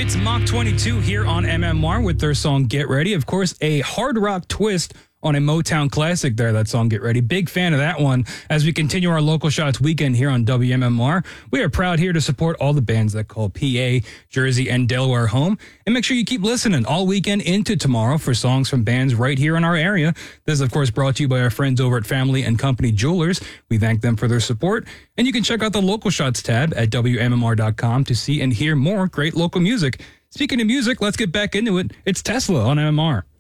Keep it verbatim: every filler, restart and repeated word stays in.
It's Mach twenty-two here on M M R with their song Get Ready. Of course, a hard rock twist on a Motown classic there, that song Get Ready. Big fan of that one. As we continue our Local Shots weekend here on W M M R, we are proud here to support all the bands that call P A, Jersey, and Delaware home. And make sure you keep listening all weekend into tomorrow for songs from bands right here in our area. This is, of course, brought to you by our friends over at Family and Company Jewelers. We thank them for their support. And you can check out the Local Shots tab at W M M R dot com to see and hear more great local music. Speaking of music, let's get back into it. It's Tesla on M M R.